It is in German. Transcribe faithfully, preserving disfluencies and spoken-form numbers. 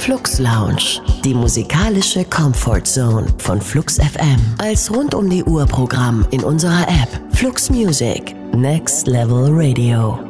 Flux Lounge, die musikalische Comfort Zone von Flux F M. Als rund um die Uhr Programm in unserer App Flux Music, Next Level Radio.